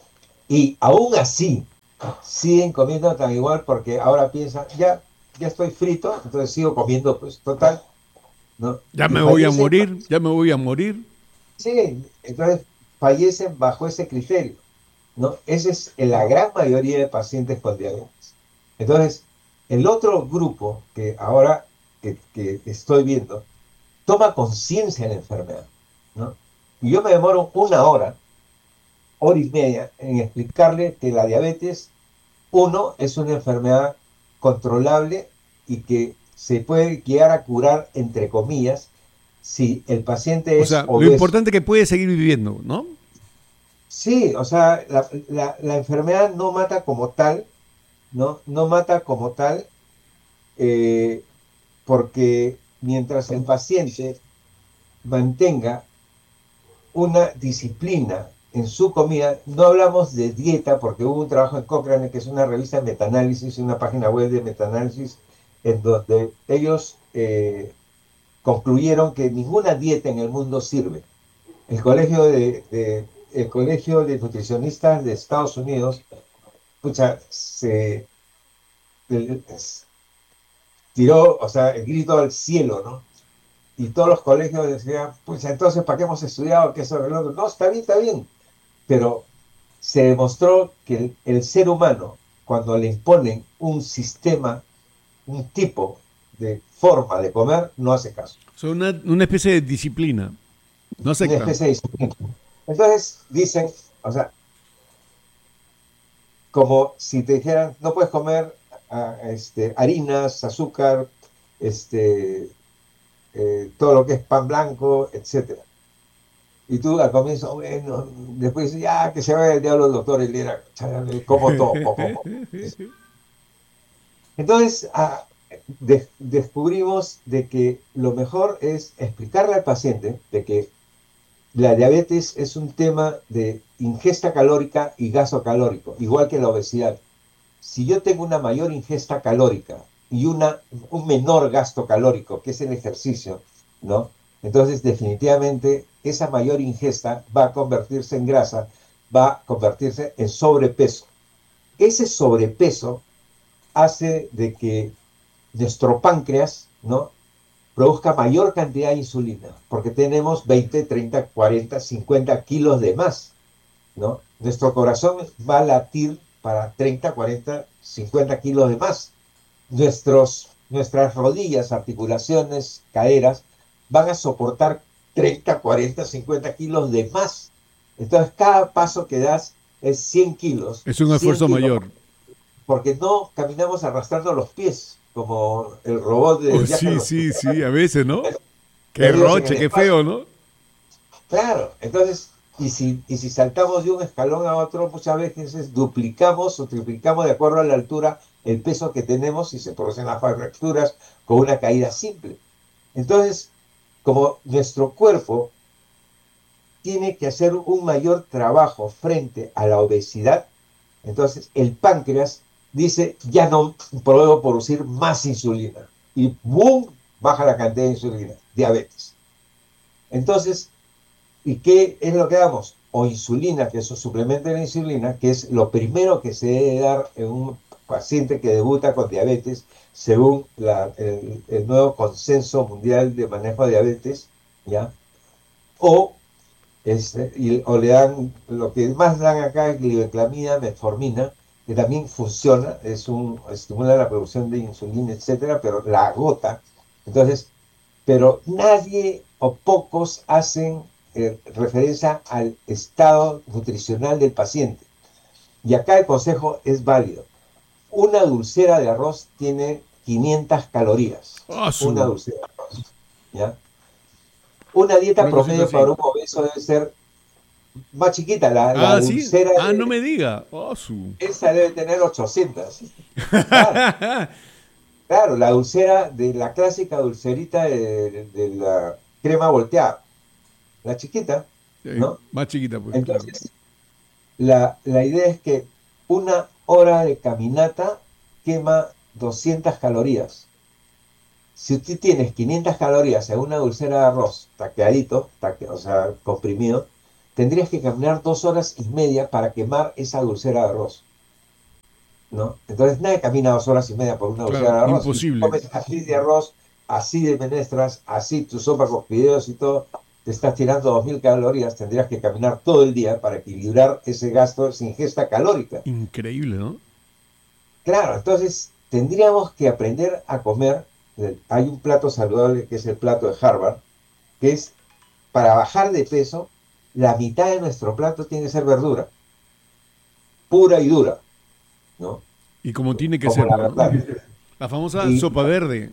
Y aún así siguen comiendo tan igual porque ahora piensan, ya, ya estoy frito, entonces sigo comiendo, pues total, ¿no? Ya Y me voy a fallecen, morir, ya me voy a morir. siguen, entonces fallecen bajo ese criterio, ¿no? Esa es la gran mayoría de pacientes con diabetes. Entonces, el otro grupo que ahora que, que estoy viendo toma conciencia de la enfermedad, ¿no? Y yo me demoro una hora, hora y media en explicarle que la diabetes, uno, es una enfermedad controlable y que se puede llegar a curar, entre comillas, si el paciente O es sea, lo obeso. importante es que puede seguir viviendo, ¿no? Sí, o sea, la, la, la enfermedad no mata como tal, ¿no? No mata como tal, eh, porque mientras el paciente mantenga una disciplina en su comida, no hablamos de dieta, porque hubo un trabajo en Cochrane, que es una revista de metaanálisis, una página web de metaanálisis, en donde ellos eh, concluyeron que ninguna dieta en el mundo sirve. El colegio de, de el colegio de nutricionistas de Estados Unidos, pucha, se, se tiró, o sea, el grito al cielo, ¿no? Y todos los colegios decían, pues entonces, ¿para qué hemos estudiado? ¿Qué es eso? No, está bien, está bien. Pero se demostró que el, el ser humano, cuando le imponen un sistema, un tipo de forma de comer, no hace caso. Son una, una especie de disciplina. No Una aceptan. especie de disciplina. Entonces dicen, o sea, como si te dijeran, no puedes comer ah, este, harinas, azúcar, este, eh, todo lo que es pan blanco, etcétera. Y tú al comienzo, bueno, después dices, ya, que se vaya el diablo el doctor Hilera, como todo, poco. Entonces, ah, de- descubrimos de que lo mejor es explicarle al paciente de que la diabetes es un tema de ingesta calórica y gasto calórico, igual que la obesidad. Si yo tengo una mayor ingesta calórica y una, un menor gasto calórico, que es el ejercicio, ¿no? Entonces, definitivamente, esa mayor ingesta va a convertirse en grasa, va a convertirse en sobrepeso. Ese sobrepeso hace de que nuestro páncreas, ¿no?, produzca mayor cantidad de insulina, porque tenemos veinte, treinta, cuarenta, cincuenta kilos de más, ¿no? Nuestro corazón va a latir para treinta, cuarenta, cincuenta kilos de más. Nuestros, nuestras rodillas, articulaciones, caderas, van a soportar treinta, cuarenta, cincuenta kilos de más. Entonces, cada paso que das es cien kilos, Es un cien esfuerzo kilos, mayor. porque no caminamos arrastrando los pies, como el robot Oh, de viaje en sí, los sí, sí, a veces, ¿no? Qué perdidos en el roche, qué espacio. feo, ¿no? Claro, entonces, y si, y si saltamos de un escalón a otro, muchas veces duplicamos o triplicamos de acuerdo a la altura el peso que tenemos y se producen las fracturas con una caída simple. Entonces, como nuestro cuerpo tiene que hacer un mayor trabajo frente a la obesidad, entonces el páncreas dice, ya no puedo producir más insulina. Y ¡boom! Baja la cantidad de insulina, diabetes. Entonces, ¿y qué es lo que damos? O insulina, que es un suplemento de la insulina, que es lo primero que se debe dar en un paciente que debuta con diabetes, según la, el, el, nuevo consenso mundial de manejo de diabetes, ¿ya? O, es, y, o le dan, lo que más dan acá es glibenclamida, metformina, que también funciona, es un, estimula la producción de insulina, etcétera, pero la agota. Entonces, pero nadie o pocos hacen eh, referencia al estado nutricional del paciente. Y acá el consejo es válido. Una dulcera de arroz tiene quinientas calorías. Ah, Una su. dulcera de arroz. ¿Ya? Una dieta Una cosita promedio para así. un obeso debe ser más chiquita. La, la Ah, sí. dulcera, Ah, no me de, diga. Ah, su. esa debe tener ochocientas. Claro, claro, la dulcera de la clásica dulcerita de, de la crema volteada, la chiquita, Eh, ¿no? más chiquita, pues, claro. Entonces, la, la idea es que una hora de caminata quema doscientas calorías. Si usted tienes quinientas calorías en una dulcera de arroz, taqueadito, taque, o sea, comprimido, tendrías que caminar dos horas y media para quemar esa dulcera de arroz, ¿no? Entonces nadie camina dos horas y media por una dulcera Claro, de arroz. Y si imposible. comes así de arroz, así de menestras, así tu sopa con fideos y todo, te estás tirando dos mil calorías, tendrías que caminar todo el día para equilibrar ese gasto, esa ingesta calórica. Increíble, ¿no? Claro, entonces tendríamos que aprender a comer. eh, Hay un plato saludable que es el plato de Harvard, que es para bajar de peso, la mitad de nuestro plato tiene que ser verdura, pura y dura, ¿no? Y como tiene que Como ser, la pues, ¿no? verdad. La famosa Y, sopa verde.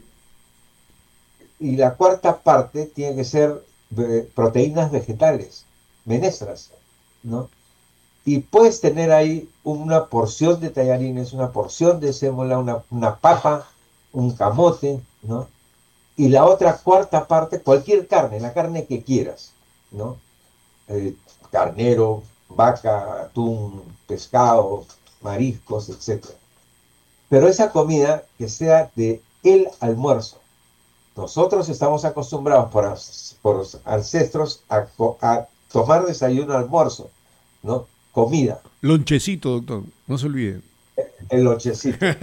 y la cuarta parte tiene que ser eh, proteínas vegetales, menestras, ¿no? Y puedes tener ahí una porción de tallarines, una porción de sémola, una, una papa, un camote, ¿no? Y la otra cuarta parte, cualquier carne, la carne que quieras, ¿no? Eh, carnero, vaca, atún, pescado, mariscos, etcétera. Pero esa comida que sea de el almuerzo. Nosotros estamos acostumbrados por, por ancestros a, a tomar desayuno, almuerzo, ¿no? Comida, Lonchecito, doctor. No se olvide. el lonchecito.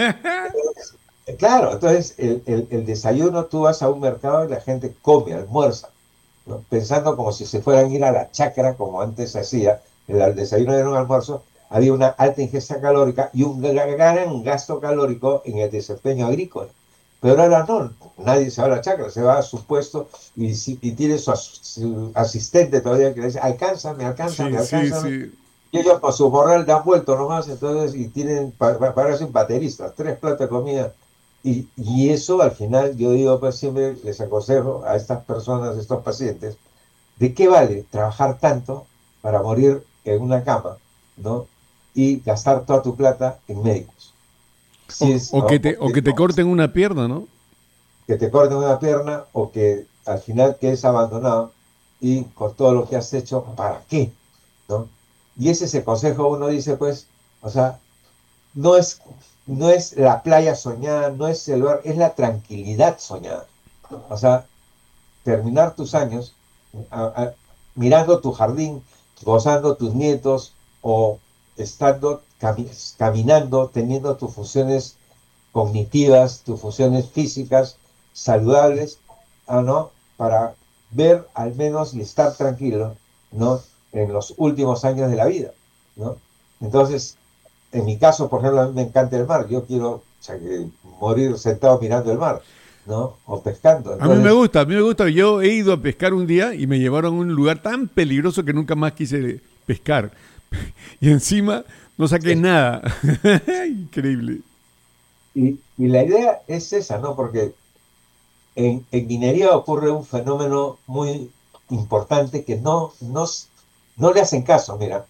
Claro, entonces el, el, el desayuno, tú vas a un mercado y la gente come, almuerza, ¿no? Pensando como si se fueran a ir a la chacra, como antes se hacía, el desayuno era un almuerzo, había una alta ingesta calórica y un gran gasto calórico en el desempeño agrícola. Pero ahora no, nadie se va a la chacra, se va a su puesto y, y tiene su, su, asistente todavía que le dice, alcánzame, alcánzame, Sí, sí, alcánzame. sí. Y ellos con su morral dan vuelto nomás, entonces, y tienen, parecen bateristas, tres platos de comida. Y, y eso al final, yo digo, pues siempre les aconsejo a estas personas, a estos pacientes, ¿de qué vale trabajar tanto para morir en una cama, ¿no? Y gastar toda tu plata en médicos. O, Si es, o que ¿no? te, o que te corten una pierna, ¿no? Que te corten una pierna o que al final quedes abandonado y con todo lo que has hecho, ¿para qué? ¿No? Y ese es el consejo, uno dice, pues, o sea, no es, no es la playa soñada, no es el lugar, es la tranquilidad soñada. O sea, terminar tus años a, a, mirando tu jardín, gozando tus nietos o estando cami caminando, teniendo tus funciones cognitivas, tus funciones físicas saludables, ¿ah, no? Para ver al menos y estar tranquilo, ¿no? En los últimos años de la vida, ¿no? Entonces, en mi caso, por ejemplo, a mí me encanta el mar, yo quiero, o sea, que morir sentado mirando el mar, ¿no? O pescando. A mí me Entonces, gusta, a mí me gusta. Yo he ido a pescar un día y me llevaron a un lugar tan peligroso que nunca más quise pescar. Y encima no saqué sí. nada. Increíble. Y, y la idea es esa, ¿no? Porque en, en minería ocurre un fenómeno muy importante que no, no, no le hacen caso. Mira,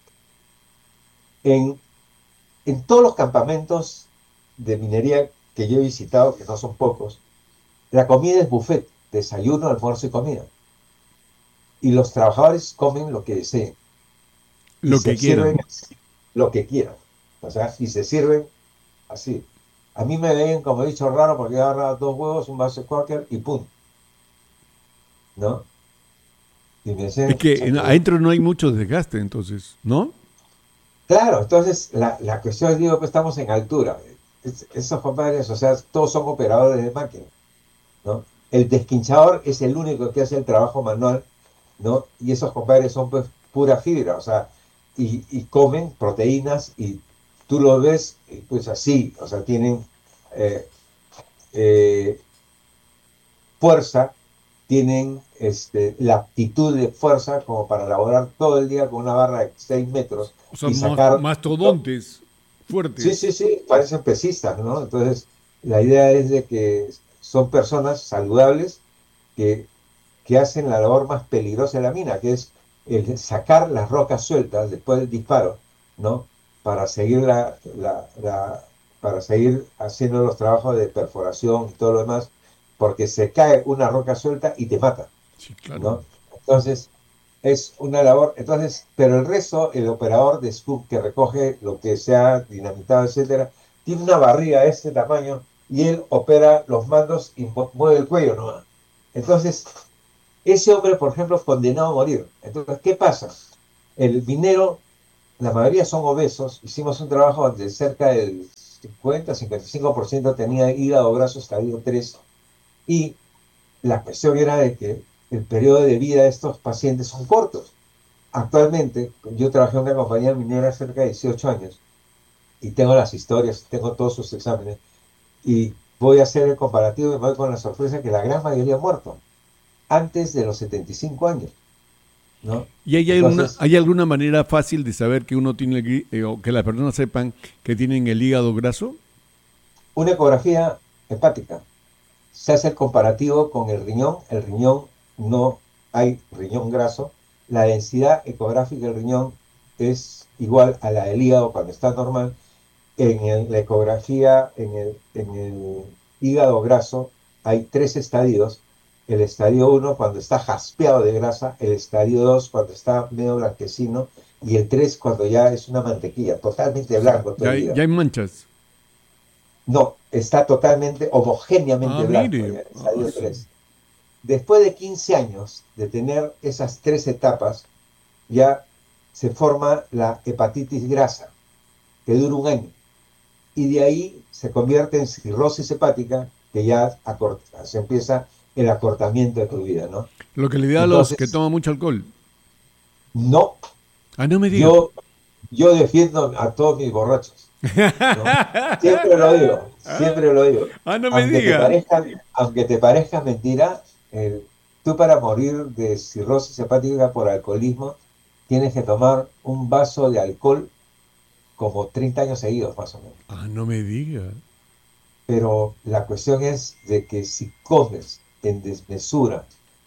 en, en todos los campamentos de minería que yo he visitado, que no son pocos, la comida es buffet, desayuno, almuerzo y comida. Y los trabajadores comen lo que deseen y Lo se que sirven quieran. lo que quieran. O sea, y se sirven así. A mí me ven, como he dicho, raro porque agarra dos huevos, un vaso de Quaker y pum, ¿no? Y me Es dicen, o que sea, en- que adentro no hay mucho desgaste, entonces, ¿no? claro, entonces la, la cuestión es, digo, que estamos en altura. Es- esos compadres, o sea, todos son operadores de máquina, ¿no? El desquinchador es el único que hace el trabajo manual, ¿no? Y esos compadres son pues pura fibra, o sea, y, y comen proteínas y tú los ves, pues así, o sea, tienen eh, eh, fuerza, tienen este, la aptitud de fuerza como para laborar todo el día con una barra de seis metros O sea, y mas- sacar, ¿no? mastodontes Sí, fuertes. sí, sí, parecen pesistas, ¿no? Entonces, la idea es de que son personas saludables que, que hacen la labor más peligrosa de la mina, que es el sacar las rocas sueltas después del disparo, ¿no? Para seguir la, la- la- para seguir haciendo los trabajos de perforación y todo lo demás, porque se cae una roca suelta y te mata, Sí, claro. ¿no? Entonces, es una labor, entonces, pero el resto, el operador de scoop que recoge lo que sea dinamitado, etcétera, tiene una barriga de este tamaño y él opera los mandos y mu- mueve el cuello, ¿no? Entonces, ese hombre, por ejemplo, condenado a morir. Entonces, ¿qué pasa? El minero, la mayoría son obesos, hicimos un trabajo donde cerca del cincuenta, cincuenta y cinco por ciento tenía hígado graso estadio tres y la cuestión era de que el periodo de vida de estos pacientes son cortos. Actualmente, yo trabajé en una compañía minera cerca de dieciocho años y tengo las historias, tengo todos sus exámenes y voy a hacer el comparativo y me voy con la sorpresa que la gran mayoría ha muerto antes de los setenta y cinco años, ¿no? ¿Y hay alguna, Entonces, hay alguna manera fácil de saber que uno tiene, el gui- eh, o que las personas sepan que tienen el hígado graso? una ecografía hepática, se hace el comparativo con el riñón, el riñón no hay riñón graso, la densidad ecográfica del riñón es igual a la del hígado cuando está normal. En el- la ecografía, en el, en el hígado graso, hay tres estadios. El estadio uno cuando está jaspeado de grasa, el estadio dos cuando está medio blanquecino y el tres cuando ya es una mantequilla, totalmente O sea, blanco todo ya el hay, ya hígado. hay manchas. No, está totalmente Ah, homogéneamente blanco mire. ya, el Ah, estadio su- tres. Después de quince años de tener esas tres etapas, ya se forma la hepatitis grasa, que dura un año. Y de ahí se convierte en cirrosis hepática, que ya acorta, se empieza el acortamiento de tu vida, ¿no? Lo que le da a los que Entonces, toman mucho alcohol. no, Ah, no me diga. yo, yo defiendo a todos mis borrachos, ¿no? Siempre lo digo, siempre lo digo. Ah, no me Aunque te diga. parezca, aunque te parezca mentira, eh, tú para morir de cirrosis hepática por alcoholismo tienes que tomar un vaso de alcohol como treinta años seguidos, más o menos. Ah, no me diga. Pero la cuestión es de que si comes en desmesura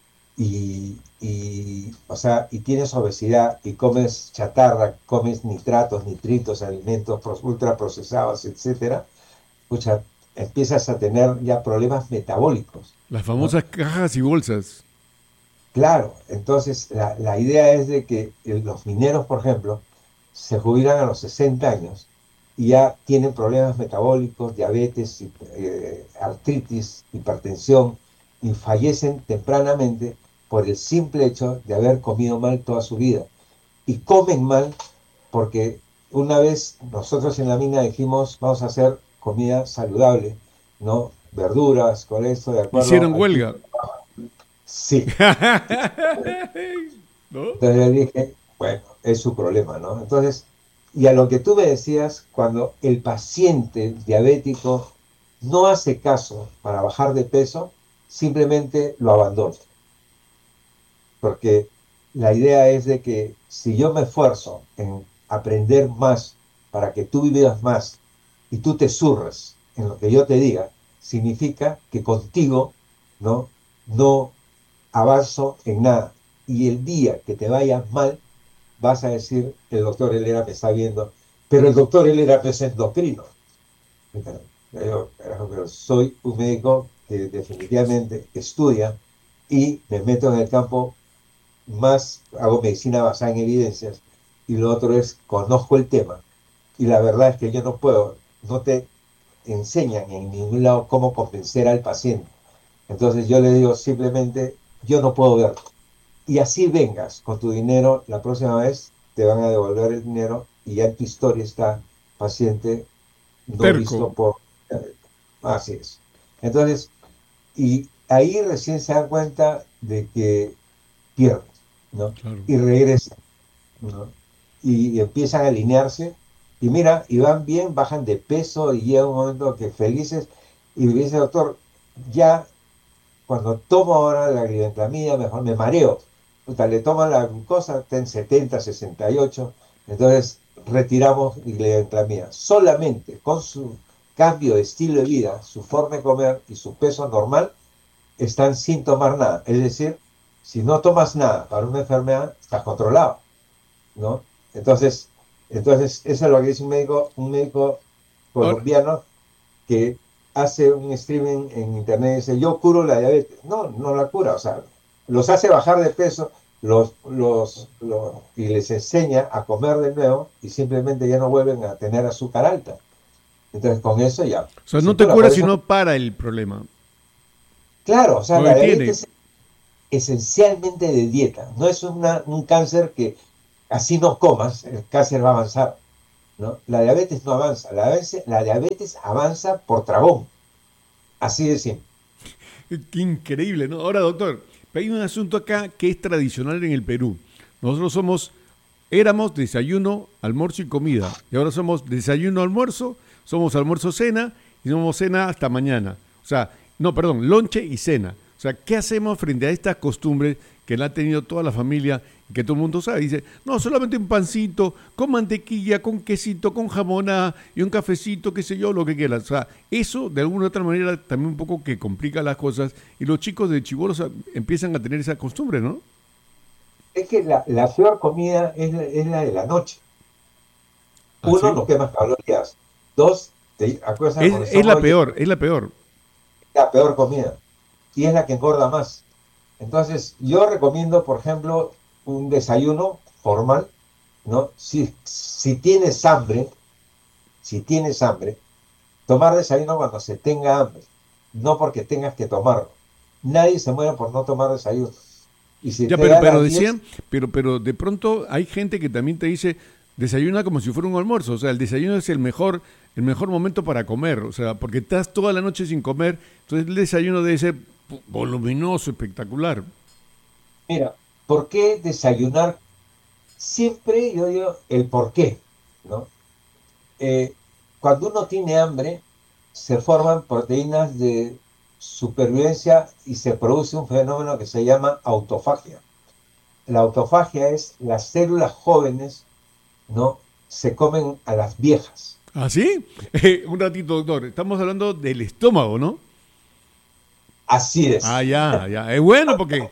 y, y, o sea, y tienes obesidad y comes chatarra, comes nitratos, nitritos, alimentos pro- ultraprocesados, etcétera, pucha, empiezas a tener ya problemas metabólicos, Las ¿no? famosas cajas y bolsas. Claro, entonces la, la idea es de que eh, los mineros, por ejemplo, se jubilan a los sesenta años y ya tienen problemas metabólicos, diabetes, hi- eh, artritis, hipertensión y fallecen tempranamente por el simple hecho de haber comido mal toda su vida. Y comen mal porque una vez nosotros en la mina dijimos, vamos a hacer comida saludable, ¿no? Verduras, con esto, de acuerdo Hicieron al tipo. huelga. Sí. ¿No? Entonces yo dije, bueno, es su problema, ¿no? Entonces, y a lo que tú me decías, cuando el paciente diabético no hace caso para bajar de peso, simplemente lo abandona. Porque la idea es de que si yo me esfuerzo en aprender más para que tú vivas más y tú te surres en lo que yo te diga, significa que contigo, ¿no? No avanzo en nada. Y el día que te vaya mal, vas a decir, el doctor Helera me está viendo, pero el doctor Helera no es endocrino. Pero, yo, pero soy un médico que definitivamente estudia y me meto en el campo más, hago medicina basada en evidencias, y lo otro es, conozco el tema. Y la verdad es que yo no puedo, no te enseñan en ningún lado cómo convencer al paciente. Entonces yo le digo simplemente, yo no puedo ver. Y así vengas con tu dinero, la próxima vez te van a devolver el dinero y ya en tu historia está paciente no Terco. visto por... eh, Así es. Entonces, y ahí recién se dan cuenta de que pierden, ¿no? Claro. Y regresan, ¿no? Y, y empiezan a alinearse Y mira, y van bien, bajan de peso y llega un momento que felices. Y me dice, doctor, ya cuando tomo ahora la glibenclamida, mejor me mareo. Puta, le toman la glucosa, está en setenta, sesenta y ocho, entonces retiramos glibenclamida. Solamente con su cambio de estilo de vida, su forma de comer y su peso normal, están sin tomar nada. Es decir, si no tomas nada para una enfermedad, estás controlado, ¿no? Entonces, entonces eso es lo que dice un médico, un médico Ahora, colombiano que hace un streaming en internet y dice, yo curo la diabetes. No, no la cura, o sea, los hace bajar de peso los, los, los, y les enseña a comer de nuevo y simplemente ya no vuelven a tener azúcar alta. Entonces con eso ya o sea, se no te cura. Por curas eso, sino para el problema. claro, o sea, Lo la detiene. diabetes es esencialmente de dieta, no es una, un cáncer que así no comas, el cáncer va a avanzar, ¿no? La diabetes no avanza, la diabetes, la diabetes avanza por tragón, así de simple. Qué increíble, ¿no? Ahora, doctor, hay un asunto acá que es tradicional en el Perú. Nosotros somos, éramos desayuno, almuerzo y comida. Y ahora somos desayuno, almuerzo, somos almuerzo, cena y somos cena hasta mañana. O sea, no, perdón, lonche y cena. O sea, ¿qué hacemos frente a estas costumbres que la ha tenido toda la familia y que todo el mundo sabe? Dice, no, solamente un pancito, con mantequilla, con quesito, con jamonada y un cafecito, qué sé yo, lo que quieras. O sea, eso de alguna u otra manera también un poco que complica las cosas y los chicos de chibolos empiezan a tener esa costumbre, ¿no? Es que la, la peor comida es la, es la de la noche. ¿Ah, Uno, sí? no quemas calorías. Dos, te acuestas Es, con el es la estómago lleno, peor, es la peor. la peor comida. Y es la que engorda más. Entonces, yo recomiendo, por ejemplo, un desayuno formal, ¿no? Si, si tienes hambre, si tienes hambre, tomar desayuno cuando se tenga hambre, no porque tengas que tomarlo. Nadie se muere por no tomar desayuno. Y si Ya, te pero, da pero las diez, decían, pero, pero de pronto hay gente que también te dice, desayuna como si fuera un almuerzo. O sea, el desayuno es el mejor, el mejor momento para comer. O sea, porque estás toda la noche sin comer. Entonces el desayuno debe ser voluminoso, espectacular. mira, ¿por qué desayunar? Siempre yo digo el por qué, ¿no? Eh, Cuando uno tiene hambre, se forman proteínas de supervivencia y se produce un fenómeno que se llama autofagia. La autofagia es las células jóvenes, ¿no? Se comen a las viejas. ¿Ah, sí? Eh, un ratito, doctor. Estamos hablando del estómago, ¿no? Así Ah, es. ya, ya. Es bueno porque.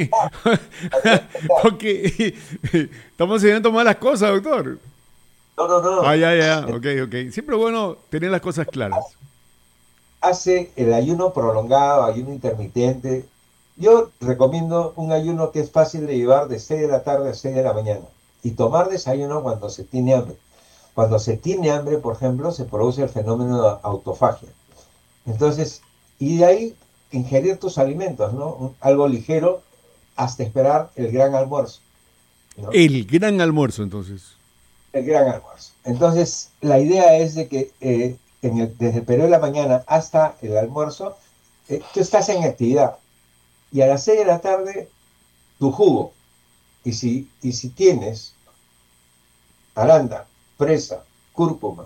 porque estamos enseñando malas cosas, doctor. No, no, Ah, no. ya, ya. Ok, ok. Siempre es bueno tener las cosas claras. Hace el ayuno prolongado, ayuno intermitente. Yo recomiendo un ayuno que es fácil de llevar de seis de la tarde a seis de la mañana y tomar desayuno cuando se tiene hambre. Cuando se tiene hambre, por ejemplo, se produce el fenómeno de autofagia. Entonces, y de ahí ingerir tus alimentos, ¿no? Un- algo ligero hasta esperar el gran almuerzo, ¿no? El gran almuerzo, entonces. El gran almuerzo. Entonces, la idea es de que eh, en el- desde el periodo de la mañana hasta el almuerzo, eh, tú estás en actividad y a las seis de la tarde tu jugo. Y si, y si tienes arándano, fresa, cúrcuma,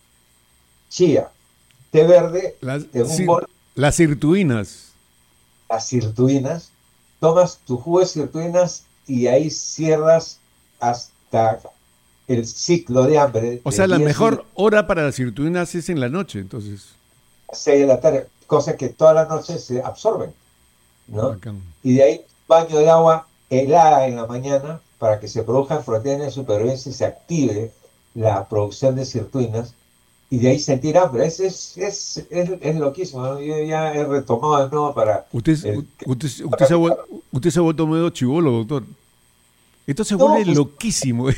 chía, té verde, Las, en un sir- bol, las sirtuinas. las sirtuinas, tomas tu jugo de sirtuinas y ahí cierras hasta el ciclo de hambre O sea, del la día siguiente mejor hora para las sirtuinas es en la noche, entonces. a seis de la tarde, cosa que toda la noche se absorben, ¿no? Bacán. Y de ahí baño de agua helada en la mañana para que se produzcan proteínas de supervivencia y se active la producción de sirtuinas y de ahí sentir hambre. Es, es, es, es, es loquísimo, ¿no? Yo ya he retomado de nuevo para Usted, el... usted, usted, Para se ha, mi- vuel- usted se ha vuelto medio chivolo, doctor. Esto se no, vuelve pues loquísimo.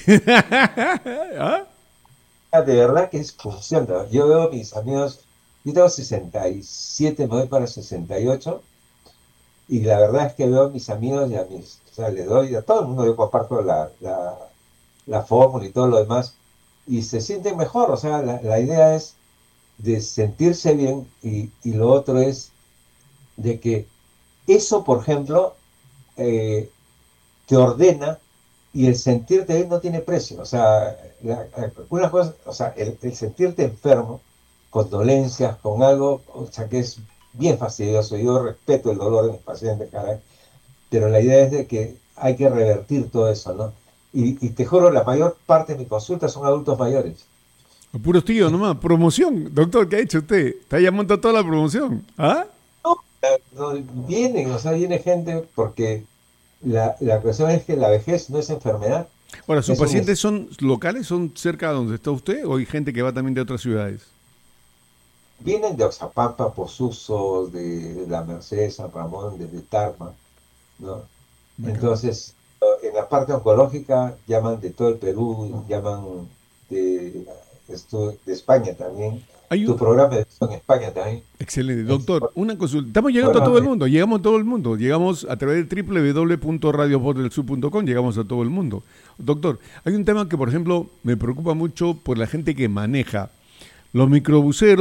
¿Ah? de verdad que es funciona. Yo veo mis amigos, yo tengo sesenta y siete, me voy para sesenta y ocho y la verdad es que veo a mis amigos y a mis, o sea, les doy a todo el mundo, yo comparto la, la, la fórmula y todo lo demás, y se sienten mejor, o sea, la, la idea es de sentirse bien y, y lo otro es de que eso, por ejemplo, eh, te ordena y el sentirte bien no tiene precio. O sea, la- la- una cosa, o sea, el, el sentirte enfermo, con dolencias, con algo, o sea, que es bien fastidioso. Yo respeto el dolor de mis pacientes, caray, pero la idea es de que hay que revertir todo eso, ¿no? Y, y te juro, la mayor parte de mis consultas son adultos mayores. A puros tíos nomás. Promoción. Doctor, ¿qué ha hecho usted? Está llamando a toda la promoción. ¿Ah? No, no, vienen, o sea, viene gente porque la, la cuestión es que la vejez no es enfermedad, Ahora, ¿sus es un pacientes son locales? ¿Son cerca de donde está usted? ¿O hay gente que va también de otras ciudades? vienen de Oxapampa, Posuso, de la Merced, San Ramón, desde Tarma, ¿no? Bacán. Entonces, en la parte oncológica llaman de todo el Perú, llaman de, esto, de España también. Hay Tu un... programa es en España también. Excelente. Es- Doctor, una consulta. Estamos llegando a todo el Programa mundo. Llegamos a todo el mundo. Llegamos a través de doble u doble u doble u punto radio voz del sur punto com. Llegamos a todo el mundo. Doctor, hay un tema que, por ejemplo, me preocupa mucho por la gente que maneja los microbuseros.